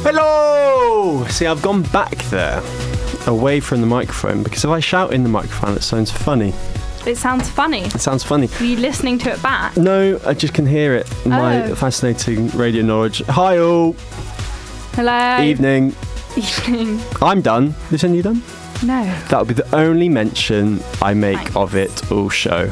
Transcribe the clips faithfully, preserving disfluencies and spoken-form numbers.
Hello! See, I've gone back there, away from the microphone, because if I shout in the microphone, it sounds funny. It sounds funny. It sounds funny. Are you listening to it back? No, I just can hear it. My Oh. fascinating radio knowledge. Hi all. Hello. Evening. Evening. I'm done. Is any you done? No. That'll be the only mention I make Thanks. of it all show.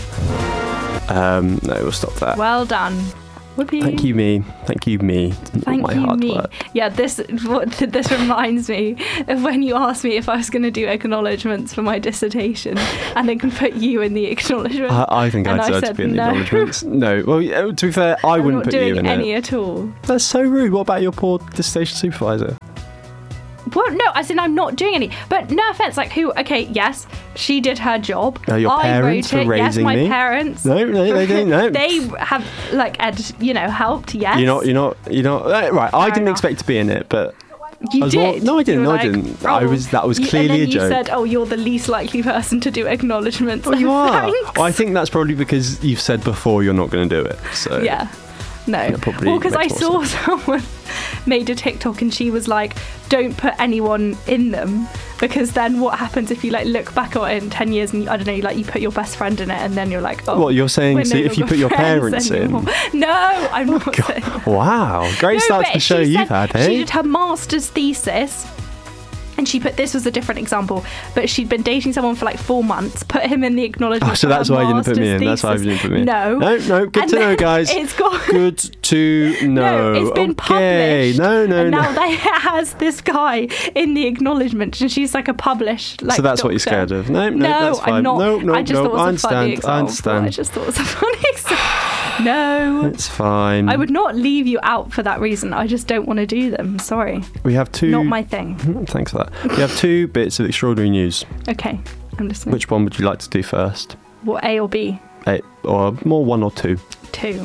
Um, no, we'll stop that. Well done. Whoopee. Thank you, me. Thank you, me. Thank my you, hard me. work. Yeah, this what this reminds me of when you asked me if I was going to do acknowledgements for my dissertation, and I can put you in the acknowledgement. I, I think And I I deserve to said be in the no. acknowledgements. No. Well, yeah, to be fair, I I'm wouldn't not put doing you in any it. at all. That's so rude. What about your poor dissertation supervisor? Well, no, as in I'm not doing any. But no offense, like who? Okay, yes, she did her job. No, your I parents wrote for it. Yes, raising my me? parents. No, no, they didn't. No. They have like ed, you know, helped. Yes. You're not. You're not. You're not. uh, Right. I didn't enough. expect to be in it, but You I was did. more- no, I didn't, You were no, I like, didn't. I was- that was you- clearly and then a joke. You said, "Oh, you're the least likely person to do acknowledgements." oh, you are. Thanks. Well, I think that's probably because you've said before you're not going to do it. So Yeah. No. That probably Well, because I makes more saw someone made a TikTok and she was like, "Don't put anyone in them because then what happens if you like look back on it in ten years and you, I don't know, like you put your best friend in it and then you're like, oh, What you're saying? we're So no if you longer put your friends parents in? anymore." No, I'm not saying. Wow, great No, start to but the show she you've said had, She hey? did her master's thesis. And she put, this was a different example, but she'd been dating someone for like four months, put him in the acknowledgement. Oh, so for that's her why you didn't put me in. master's That's why you thesis. didn't put me in. No. No, no, good And to know, then guys. It's got. Good to know. No, it's been okay. published. No, no, and no. now they has this guy in the acknowledgement, and she's like a published. Like, so that's what you're doctor. scared of? No, no, No, that's fine. I'm not. No, no, I just no. thought it I was a funny understand. example. I understand. I just thought it was a funny example. No. It's fine. I would not leave you out for that reason. I just don't want to do them. Sorry. We have two. Not my thing. Hmm, Thanks for that. We have two bits of extraordinary news. Okay. I'm listening. Which one would you like to do first? What, A or B? A, or more one or two? Two.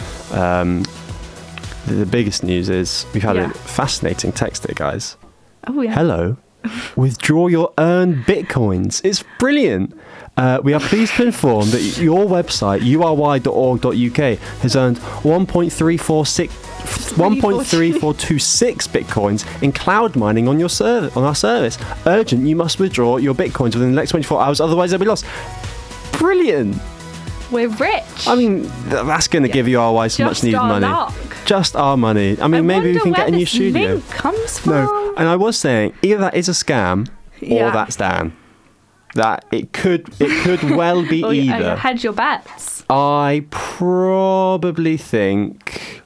Um, the, the biggest news is we've had Yeah. a fascinating text here, guys. Oh, yeah. Hello. Withdraw your earned bitcoins. It's brilliant. Uh, we are pleased to inform that your website, u r y dot org dot u k, has earned one point three four six one point three four two six bitcoins in cloud mining on your serv- on our service. Urgent, you must withdraw your bitcoins within the next twenty-four hours, otherwise they'll be lost. Brilliant. We're rich. I mean, th- that's going to Yeah. give you our wise some much Just needed our money. luck. Just our money. I mean, I maybe we wonder can where get a new this studio. link comes from. No, and I was saying either that is a scam Yeah. or that's Dan. That it could it could well be Oh, yeah, either. hedge your bets. I probably think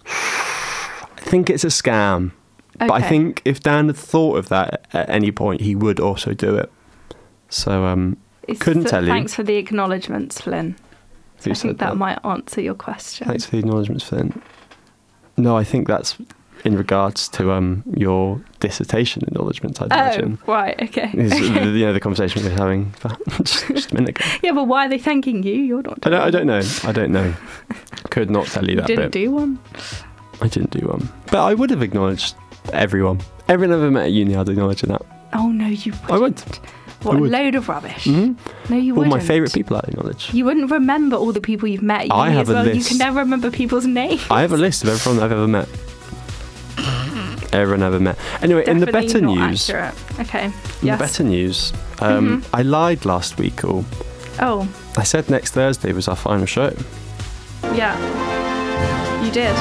I think it's a scam. But I Okay. think if Dan had thought of that at any point, he would also do it. So um, It's couldn't th- tell you. Thanks for the acknowledgements, Flynn. Who I said think that, that? might answer your question. Thanks for the acknowledgements, Flynn. No, I think that's in regards to um your dissertation acknowledgements, I'd imagine. Oh, right, okay. Is, uh, you know, the conversation we were having just, just a minute ago. Yeah, but why are they thanking you? You're not I doing don't, I don't know. I don't know. Could not tell you You that didn't bit. do one? I didn't do one. But I would have acknowledged everyone. Everyone I've ever met at uni, I'd acknowledge that. Oh, no, you wouldn't. I would. What I a would. load of rubbish. hmm No, you All wouldn't. my favourite people I'd acknowledge. You wouldn't remember all the people you've met at I uni have as a well. You list. can never remember people's names. I have a list of everyone I've ever met. Everyone I've ever met. Anyway, in the Definitely better not news, accurate. Okay. in Yes. the better news, um, Mhm. I lied last week. All Oh, I said next Thursday was our final show. yeah. You did.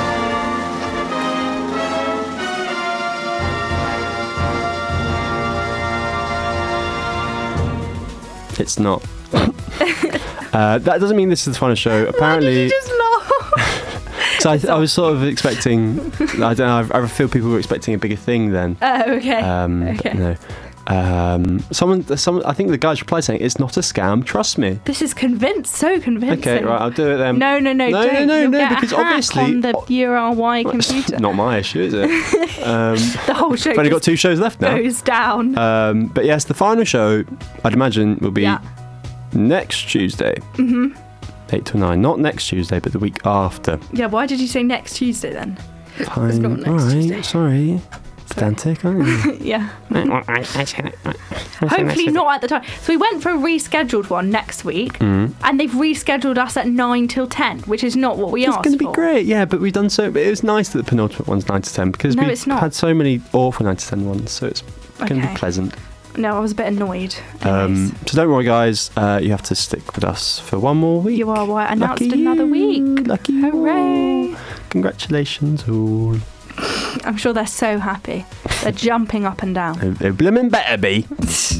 It's not. uh, that doesn't mean this is the final show. Why Apparently, did you just laugh? so I, I was sort of expecting. I don't know. I, I feel people were expecting a bigger thing then. Oh, okay. Um, okay. But no. Um, someone, someone. I think the guys replied saying, "It's not a scam. Trust me." This is convinced, so convincing. Okay, right. I'll do it then. No, no, no, No, don't. no, no, You'll no, get a because hack obviously- on the U R Y Well, it's computer. not my issue, is it? Um, The whole show I've only got just two shows left now. goes down. Um, but yes, the final show, I'd imagine, will be Yeah. next Tuesday, Mhm. eight to nine. Not next Tuesday, but the week after. Yeah. Why did you say next Tuesday then? Fine. not next All right. Tuesday. Sorry. Pedantic, aren't you? Yeah. Hopefully not at the time. So we went for a rescheduled one next week, Mm. and they've rescheduled us at nine till ten, which is not what we It's asked going to be for. great, yeah, but we've done so... But it was nice that the penultimate one's nine to ten, because No, we've it's not. had so many awful nine to ten ones, so it's going to Okay. be pleasant. No, I was a bit annoyed. Um, Anyways. so don't worry, guys. Uh, you have to stick with us for one more week. You are right. Announced Lucky another you, week. Lucky you Hooray. all. Congratulations all. I'm sure they're so happy. They're jumping up and down. They, they blimmin' better be.